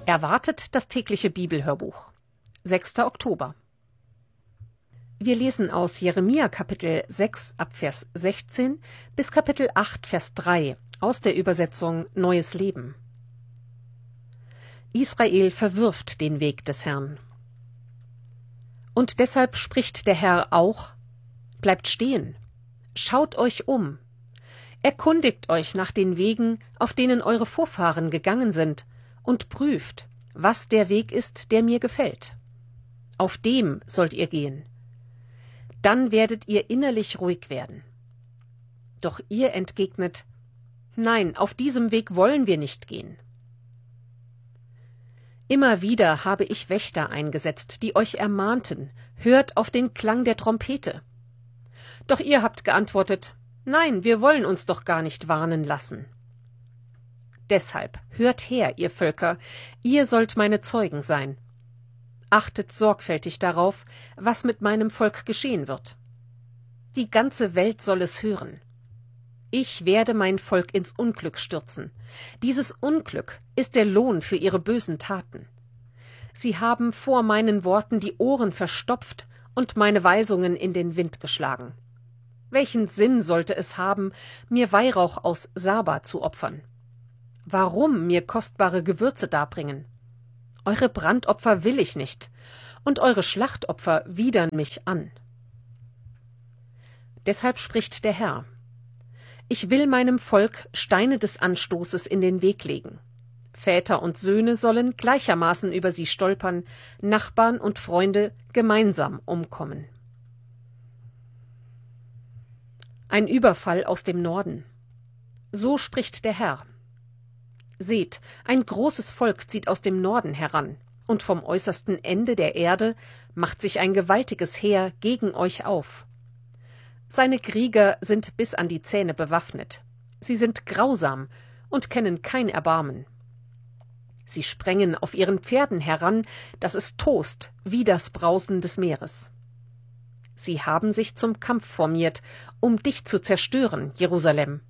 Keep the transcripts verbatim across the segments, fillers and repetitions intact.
Erwartet das tägliche Bibelhörbuch. sechster Oktober. Wir lesen aus Jeremia Kapitel sechs ab Vers sechzehn bis Kapitel acht Vers drei aus der Übersetzung Neues Leben. Israel verwirft den Weg des Herrn. Und deshalb spricht der Herr auch: Bleibt stehen, schaut euch um, erkundigt euch nach den Wegen, auf denen eure Vorfahren gegangen sind, und prüft, was der Weg ist, der mir gefällt. Auf dem sollt ihr gehen. Dann werdet ihr innerlich ruhig werden. Doch ihr entgegnet: Nein, auf diesem Weg wollen wir nicht gehen. Immer wieder habe ich Wächter eingesetzt, die euch ermahnten: Hört auf den Klang der Trompete. Doch ihr habt geantwortet: Nein, wir wollen uns doch gar nicht warnen lassen. Deshalb hört her, ihr Völker, ihr sollt meine Zeugen sein. Achtet sorgfältig darauf, was mit meinem Volk geschehen wird. Die ganze Welt soll es hören. Ich werde mein Volk ins Unglück stürzen. Dieses Unglück ist der Lohn für ihre bösen Taten. Sie haben vor meinen Worten die Ohren verstopft und meine Weisungen in den Wind geschlagen. Welchen Sinn sollte es haben, mir Weihrauch aus Saba zu opfern? Warum mir kostbare Gewürze darbringen? Eure Brandopfer will ich nicht, und eure Schlachtopfer widern mich an. Deshalb spricht der Herr: Ich will meinem Volk Steine des Anstoßes in den Weg legen. Väter und Söhne sollen gleichermaßen über sie stolpern, Nachbarn und Freunde gemeinsam umkommen. Ein Überfall aus dem Norden. So spricht der Herr: Seht, ein großes Volk zieht aus dem Norden heran, und vom äußersten Ende der Erde macht sich ein gewaltiges Heer gegen euch auf. Seine Krieger sind bis an die Zähne bewaffnet. Sie sind grausam und kennen kein Erbarmen. Sie sprengen auf ihren Pferden heran, dass es tost wie das Brausen des Meeres. Sie haben sich zum Kampf formiert, um dich zu zerstören, Jerusalem.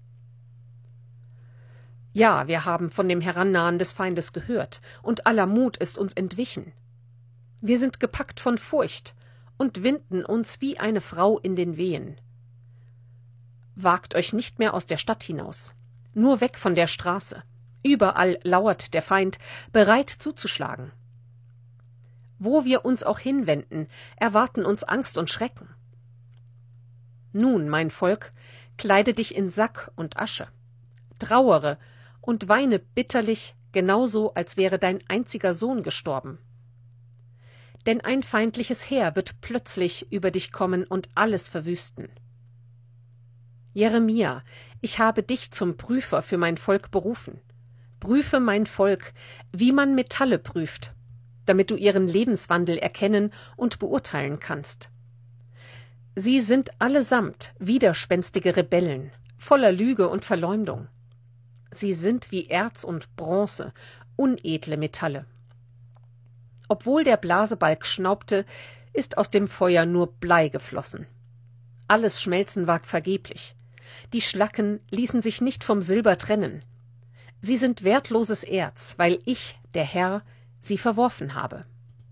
Ja, wir haben von dem Herannahen des Feindes gehört, und aller Mut ist uns entwichen. Wir sind gepackt von Furcht und winden uns wie eine Frau in den Wehen. Wagt euch nicht mehr aus der Stadt hinaus, nur weg von der Straße. Überall lauert der Feind, bereit zuzuschlagen. Wo wir uns auch hinwenden, erwarten uns Angst und Schrecken. Nun, mein Volk, kleide dich in Sack und Asche, trauere und weine bitterlich, genauso als wäre dein einziger Sohn gestorben. Denn ein feindliches Heer wird plötzlich über dich kommen und alles verwüsten. Jeremia, ich habe dich zum Prüfer für mein Volk berufen. Prüfe mein Volk, wie man Metalle prüft, damit du ihren Lebenswandel erkennen und beurteilen kannst. Sie sind allesamt widerspenstige Rebellen, voller Lüge und Verleumdung. Sie sind wie Erz und Bronze, unedle Metalle. Obwohl der Blasebalg schnaubte, ist aus dem Feuer nur Blei geflossen. Alles Schmelzen war vergeblich. Die Schlacken ließen sich nicht vom Silber trennen. Sie sind wertloses Erz, weil ich, der Herr, sie verworfen habe.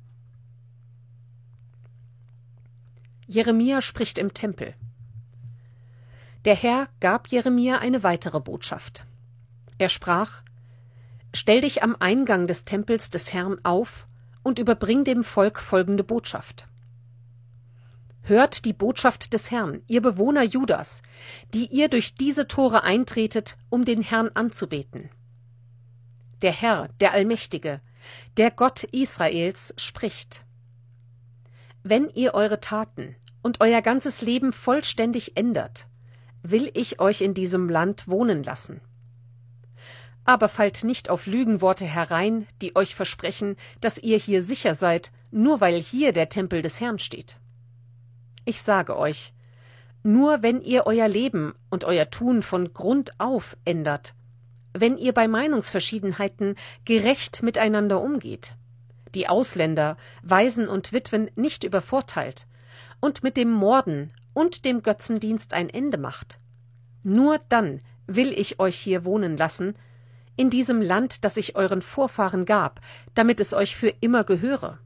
Jeremia spricht im Tempel. Der Herr gab Jeremia eine weitere Botschaft. Er sprach: Stell dich am Eingang des Tempels des Herrn auf und überbring dem Volk folgende Botschaft. Hört die Botschaft des Herrn, ihr Bewohner Judas, die ihr durch diese Tore eintretet, um den Herrn anzubeten. Der Herr, der Allmächtige, der Gott Israels, spricht: Wenn ihr eure Taten und euer ganzes Leben vollständig ändert, will ich euch in diesem Land wohnen lassen. Aber fallt nicht auf Lügenworte herein, die euch versprechen, dass ihr hier sicher seid, nur weil hier der Tempel des Herrn steht. Ich sage euch, nur wenn ihr euer Leben und euer Tun von Grund auf ändert, wenn ihr bei Meinungsverschiedenheiten gerecht miteinander umgeht, die Ausländer, Waisen und Witwen nicht übervorteilt und mit dem Morden und dem Götzendienst ein Ende macht, nur dann will ich euch hier wohnen lassen, in diesem Land, das ich euren Vorfahren gab, damit es euch für immer gehöre.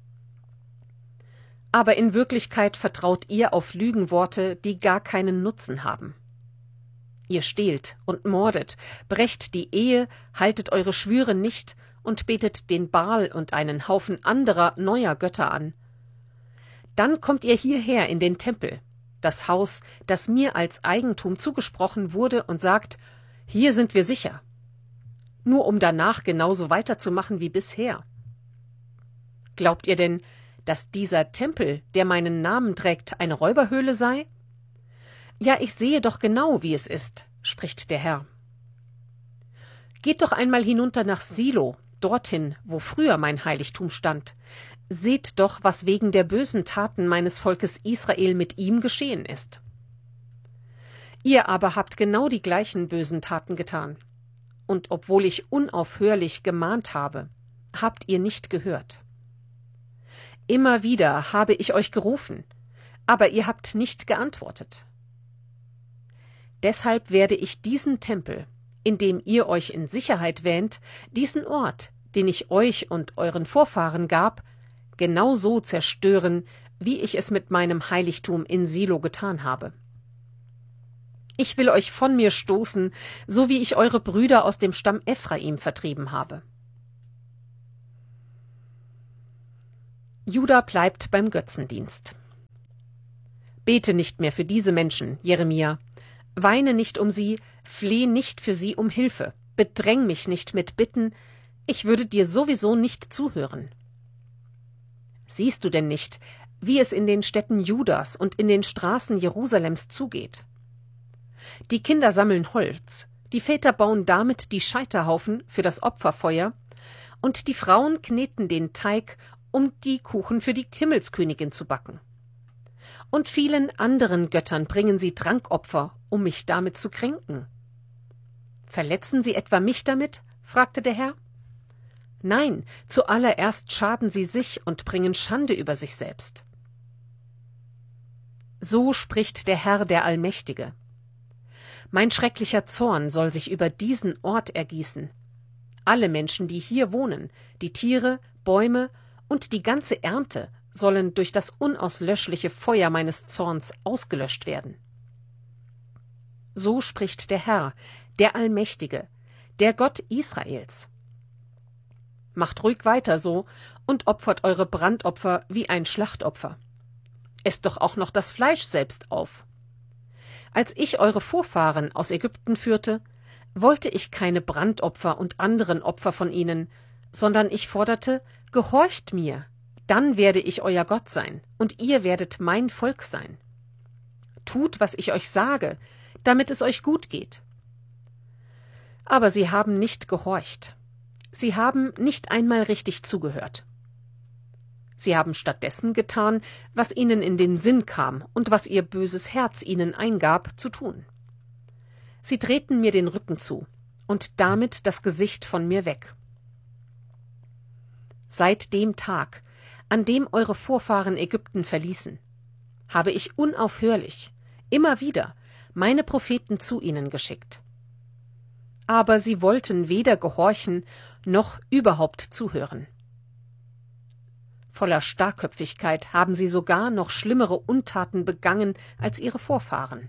Aber in Wirklichkeit vertraut ihr auf Lügenworte, die gar keinen Nutzen haben. Ihr stehlt und mordet, brecht die Ehe, haltet eure Schwüre nicht und betet den Baal und einen Haufen anderer neuer Götter an. Dann kommt ihr hierher in den Tempel, das Haus, das mir als Eigentum zugesprochen wurde, und sagt, hier sind wir sicher, nur um danach genauso weiterzumachen wie bisher. Glaubt ihr denn, dass dieser Tempel, der meinen Namen trägt, eine Räuberhöhle sei? Ja, ich sehe doch genau, wie es ist, spricht der Herr. Geht doch einmal hinunter nach Silo, dorthin, wo früher mein Heiligtum stand. Seht doch, was wegen der bösen Taten meines Volkes Israel mit ihm geschehen ist. Ihr aber habt genau die gleichen bösen Taten getan. Und obwohl ich unaufhörlich gemahnt habe, habt ihr nicht gehört. Immer wieder habe ich euch gerufen, aber ihr habt nicht geantwortet. Deshalb werde ich diesen Tempel, in dem ihr euch in Sicherheit wähnt, diesen Ort, den ich euch und euren Vorfahren gab, genau so zerstören, wie ich es mit meinem Heiligtum in Silo getan habe. Ich will euch von mir stoßen, so wie ich eure Brüder aus dem Stamm Ephraim vertrieben habe. Juda bleibt beim Götzendienst. Bete nicht mehr für diese Menschen, Jeremia. Weine nicht um sie, fleh nicht für sie um Hilfe. Bedräng mich nicht mit Bitten, ich würde dir sowieso nicht zuhören. Siehst du denn nicht, wie es in den Städten Judas und in den Straßen Jerusalems zugeht? Die Kinder sammeln Holz, die Väter bauen damit die Scheiterhaufen für das Opferfeuer, und die Frauen kneten den Teig, um die Kuchen für die Himmelskönigin zu backen. Und vielen anderen Göttern bringen sie Trankopfer, um mich damit zu kränken. Verletzen sie etwa mich damit? Fragte der Herr. Nein, zuallererst schaden sie sich und bringen Schande über sich selbst. So spricht der Herr, der Allmächtige. Mein schrecklicher Zorn soll sich über diesen Ort ergießen. Alle Menschen, die hier wohnen, die Tiere, Bäume und die ganze Ernte sollen durch das unauslöschliche Feuer meines Zorns ausgelöscht werden. So spricht der Herr, der Allmächtige, der Gott Israels. Macht ruhig weiter so und opfert eure Brandopfer wie ein Schlachtopfer. Esst doch auch noch das Fleisch selbst auf. Als ich eure Vorfahren aus Ägypten führte, wollte ich keine Brandopfer und anderen Opfer von ihnen, sondern ich forderte, gehorcht mir, dann werde ich euer Gott sein, und ihr werdet mein Volk sein. Tut, was ich euch sage, damit es euch gut geht. Aber sie haben nicht gehorcht. Sie haben nicht einmal richtig zugehört. Sie haben stattdessen getan, was ihnen in den Sinn kam und was ihr böses Herz ihnen eingab, zu tun. Sie drehten mir den Rücken zu und damit das Gesicht von mir weg. Seit dem Tag, an dem eure Vorfahren Ägypten verließen, habe ich unaufhörlich, immer wieder, meine Propheten zu ihnen geschickt. Aber sie wollten weder gehorchen noch überhaupt zuhören. Voller Starrköpfigkeit haben sie sogar noch schlimmere Untaten begangen als ihre Vorfahren.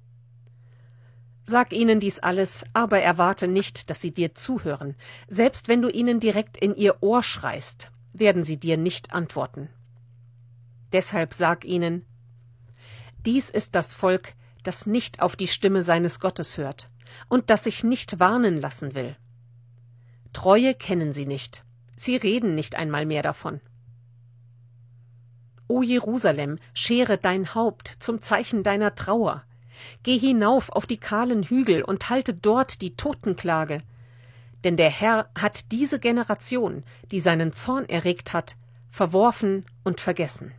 Sag ihnen dies alles, aber erwarte nicht, dass sie dir zuhören. Selbst wenn du ihnen direkt in ihr Ohr schreist, werden sie dir nicht antworten. Deshalb sag ihnen: Dies ist das Volk, das nicht auf die Stimme seines Gottes hört und das sich nicht warnen lassen will. Treue kennen sie nicht, sie reden nicht einmal mehr davon. O Jerusalem, schere dein Haupt zum Zeichen deiner Trauer. Geh hinauf auf die kahlen Hügel und halte dort die Totenklage. Denn der Herr hat diese Generation, die seinen Zorn erregt hat, verworfen und vergessen.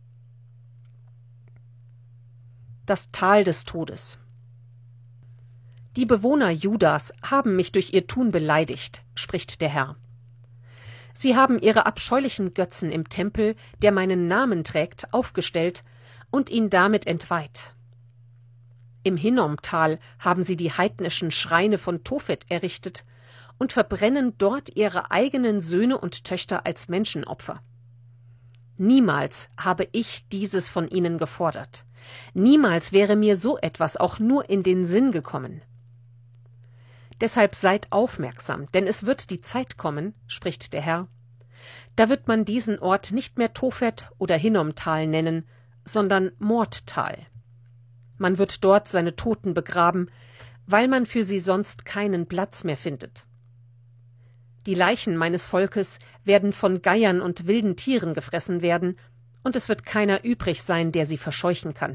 Das Tal des Todes. Die Bewohner Judas haben mich durch ihr Tun beleidigt, spricht der Herr. Sie haben ihre abscheulichen Götzen im Tempel, der meinen Namen trägt, aufgestellt und ihn damit entweiht. Im Hinnomtal haben sie die heidnischen Schreine von Tophet errichtet und verbrennen dort ihre eigenen Söhne und Töchter als Menschenopfer. Niemals habe ich dieses von ihnen gefordert. Niemals wäre mir so etwas auch nur in den Sinn gekommen. Deshalb seid aufmerksam, denn es wird die Zeit kommen, spricht der Herr, da wird man diesen Ort nicht mehr Tophet oder Hinnomtal nennen, sondern Mordtal. Man wird dort seine Toten begraben, weil man für sie sonst keinen Platz mehr findet. Die Leichen meines Volkes werden von Geiern und wilden Tieren gefressen werden, und es wird keiner übrig sein, der sie verscheuchen kann.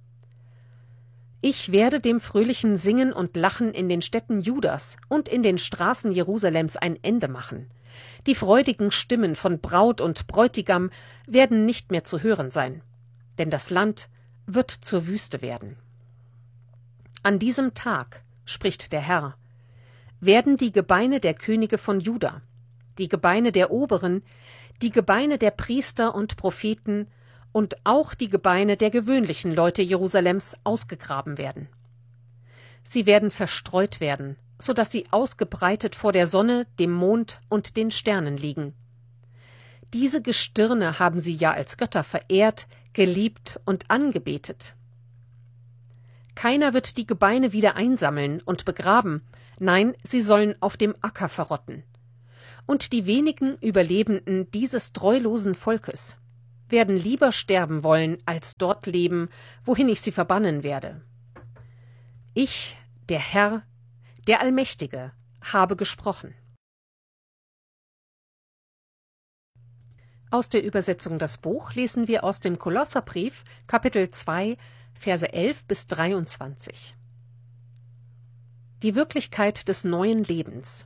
Ich werde dem fröhlichen Singen und Lachen in den Städten Judas und in den Straßen Jerusalems ein Ende machen. Die freudigen Stimmen von Braut und Bräutigam werden nicht mehr zu hören sein, denn das Land wird zur Wüste werden. An diesem Tag, spricht der Herr, werden die Gebeine der Könige von Juda, die Gebeine der Oberen, die Gebeine der Priester und Propheten und auch die Gebeine der gewöhnlichen Leute Jerusalems ausgegraben werden. Sie werden verstreut werden, so dass sie ausgebreitet vor der Sonne, dem Mond und den Sternen liegen. Diese Gestirne haben sie ja als Götter verehrt, geliebt und angebetet. Keiner wird die Gebeine wieder einsammeln und begraben, nein, sie sollen auf dem Acker verrotten. Und die wenigen Überlebenden dieses treulosen Volkes werden lieber sterben wollen, als dort leben, wohin ich sie verbannen werde. Ich, der Herr, der Allmächtige, habe gesprochen. Aus der Übersetzung Das Buch lesen wir aus dem Kolosserbrief, Kapitel zwei, Verse elf bis dreiundzwanzig. Die Wirklichkeit des neuen Lebens.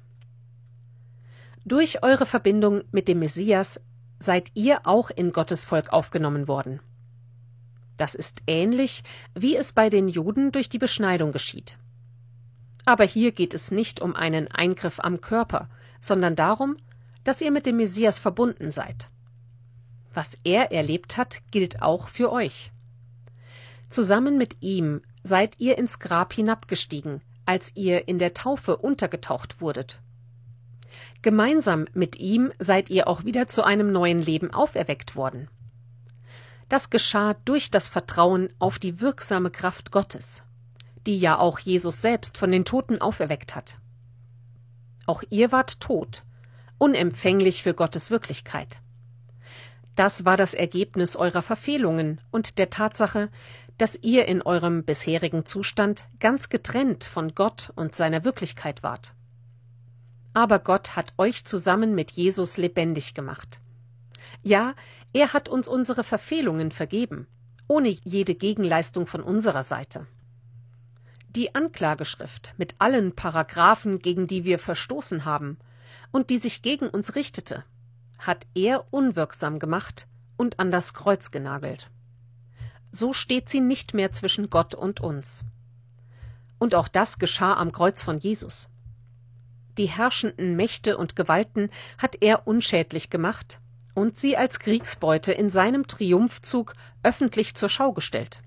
Durch eure Verbindung mit dem Messias seid ihr auch in Gottes Volk aufgenommen worden. Das ist ähnlich, wie es bei den Juden durch die Beschneidung geschieht. Aber hier geht es nicht um einen Eingriff am Körper, sondern darum, dass ihr mit dem Messias verbunden seid. Was er erlebt hat, gilt auch für euch. Zusammen mit ihm seid ihr ins Grab hinabgestiegen, als ihr in der Taufe untergetaucht wurdet. Gemeinsam mit ihm seid ihr auch wieder zu einem neuen Leben auferweckt worden. Das geschah durch das Vertrauen auf die wirksame Kraft Gottes, die ja auch Jesus selbst von den Toten auferweckt hat. Auch ihr wart tot, unempfänglich für Gottes Wirklichkeit. Das war das Ergebnis eurer Verfehlungen und der Tatsache, dass ihr in eurem bisherigen Zustand ganz getrennt von Gott und seiner Wirklichkeit wart. Aber Gott hat euch zusammen mit Jesus lebendig gemacht. Ja, er hat uns unsere Verfehlungen vergeben, ohne jede Gegenleistung von unserer Seite. Die Anklageschrift mit allen Paragraphen, gegen die wir verstoßen haben und die sich gegen uns richtete, hat er unwirksam gemacht und an das Kreuz genagelt. So steht sie nicht mehr zwischen Gott und uns. Und auch das geschah am Kreuz von Jesus. Die herrschenden Mächte und Gewalten hat er unschädlich gemacht und sie als Kriegsbeute in seinem Triumphzug öffentlich zur Schau gestellt.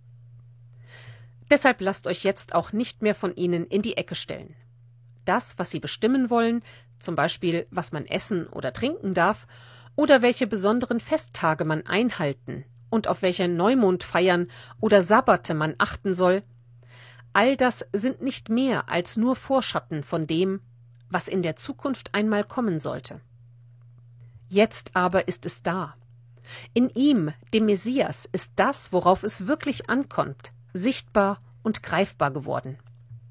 Deshalb lasst euch jetzt auch nicht mehr von ihnen in die Ecke stellen. Das, was sie bestimmen wollen, zum Beispiel, was man essen oder trinken darf, oder welche besonderen Festtage man einhalten und auf welche Neumondfeiern oder Sabbate man achten soll, all das sind nicht mehr als nur Vorschatten von dem, was in der Zukunft einmal kommen sollte. Jetzt aber ist es da. In ihm, dem Messias, ist das, worauf es wirklich ankommt, sichtbar und greifbar geworden.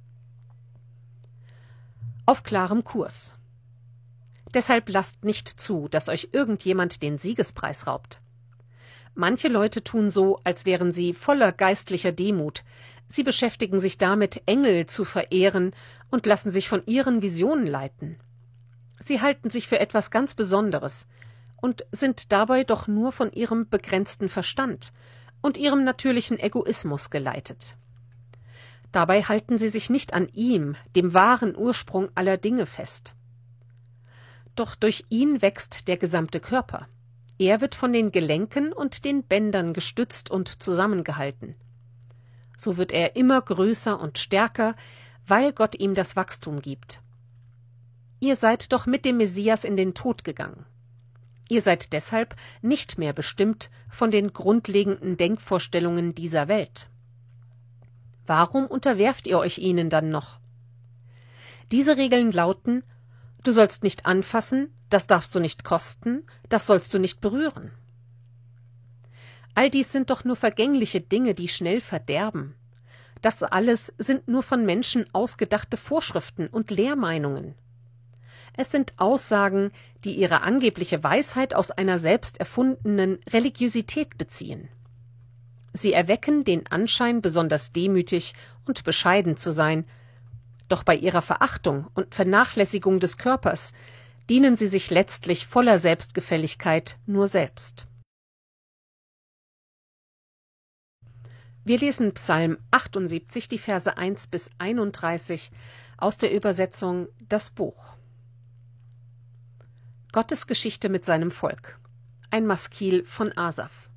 Auf klarem Kurs. Deshalb lasst nicht zu, dass euch irgendjemand den Siegespreis raubt. Manche Leute tun so, als wären sie voller geistlicher Demut. Sie beschäftigen sich damit, Engel zu verehren und lassen sich von ihren Visionen leiten. Sie halten sich für etwas ganz Besonderes und sind dabei doch nur von ihrem begrenzten Verstand und ihrem natürlichen Egoismus geleitet. Dabei halten sie sich nicht an ihm, dem wahren Ursprung aller Dinge, fest. Doch durch ihn wächst der gesamte Körper. Er wird von den Gelenken und den Bändern gestützt und zusammengehalten. So wird er immer größer und stärker, weil Gott ihm das Wachstum gibt. Ihr seid doch mit dem Messias in den Tod gegangen. Ihr seid deshalb nicht mehr bestimmt von den grundlegenden Denkvorstellungen dieser Welt. Warum unterwerft ihr euch ihnen dann noch? Diese Regeln lauten: Du sollst nicht anfassen, das darfst du nicht kosten, das sollst du nicht berühren. All dies sind doch nur vergängliche Dinge, die schnell verderben. Das alles sind nur von Menschen ausgedachte Vorschriften und Lehrmeinungen. Es sind Aussagen, die ihre angebliche Weisheit aus einer selbst erfundenen Religiosität beziehen. Sie erwecken den Anschein, besonders demütig und bescheiden zu sein, doch bei ihrer Verachtung und Vernachlässigung des Körpers dienen sie sich letztlich voller Selbstgefälligkeit nur selbst. Wir lesen Psalm achtundsiebzig, die Verse eins bis einunddreißig aus der Übersetzung Das Buch. Gottes Geschichte mit seinem Volk. Ein Maskil von Asaf.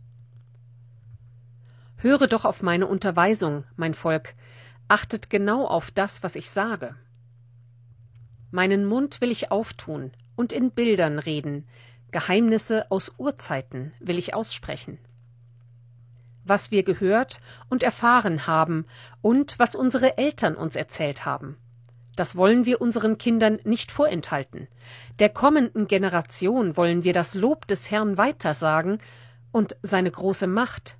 Höre doch auf meine Unterweisung, mein Volk, achtet genau auf das, was ich sage. Meinen Mund will ich auftun und in Bildern reden, Geheimnisse aus Urzeiten will ich aussprechen. Was wir gehört und erfahren haben und was unsere Eltern uns erzählt haben, das wollen wir unseren Kindern nicht vorenthalten. Der kommenden Generation wollen wir das Lob des Herrn weitersagen und seine große Macht,